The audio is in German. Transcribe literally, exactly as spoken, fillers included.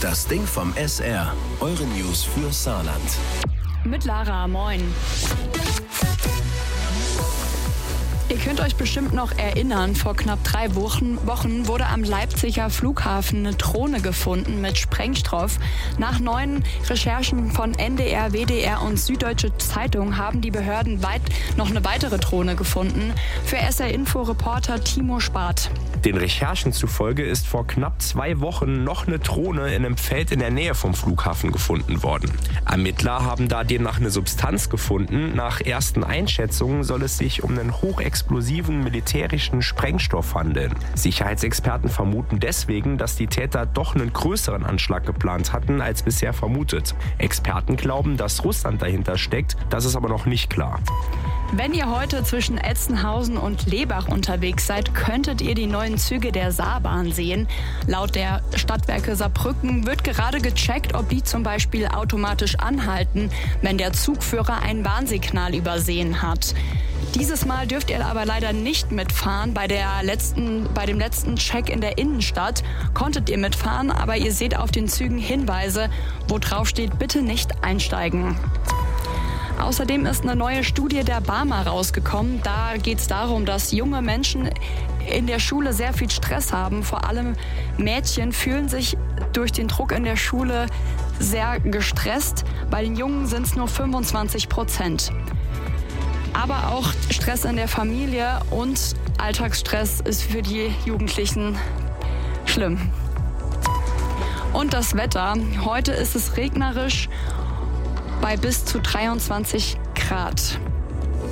Das Ding vom S R. Eure News für Saarland. Mit Lara, moin. Ihr könnt euch bestimmt noch erinnern, vor knapp drei Wochen, Wochen wurde am Leipziger Flughafen eine Drohne gefunden mit Sprengstoff. Nach neuen Recherchen von N D R, W D R und Süddeutsche Zeitung haben die Behörden weit noch eine weitere Drohne gefunden. Für S R-Info-Reporter Timo Spart. Den Recherchen zufolge ist vor knapp zwei Wochen noch eine Drohne in einem Feld in der Nähe vom Flughafen gefunden worden. Ermittler haben da demnach eine Substanz gefunden. Nach ersten Einschätzungen soll es sich um einen hochexplosiven militärischen Sprengstoff handeln. Sicherheitsexperten vermuten deswegen, dass die Täter doch einen größeren Anschlag geplant hatten als bisher vermutet. Experten glauben, dass Russland dahinter steckt, das ist aber noch nicht klar. Wenn ihr heute zwischen Etzenhausen und Lebach unterwegs seid, könntet ihr die neuen Züge der Saarbahn sehen. Laut der Stadtwerke Saarbrücken wird gerade gecheckt, ob die zum Beispiel automatisch anhalten, wenn der Zugführer ein Warnsignal übersehen hat. Dieses Mal dürft ihr aber leider nicht mitfahren. Bei, der letzten, bei dem letzten Check in der Innenstadt konntet ihr mitfahren, aber ihr seht auf den Zügen Hinweise, wo drauf steht, bitte nicht einsteigen. Außerdem ist eine neue Studie der Barmer rausgekommen. Da geht es darum, dass junge Menschen in der Schule sehr viel Stress haben. Vor allem Mädchen fühlen sich durch den Druck in der Schule sehr gestresst. Bei den Jungen sind es nur fünfundzwanzig Prozent. Aber auch Stress in der Familie und Alltagsstress ist für die Jugendlichen schlimm. Und das Wetter. Heute ist es regnerisch bei bis zu dreiundzwanzig Grad.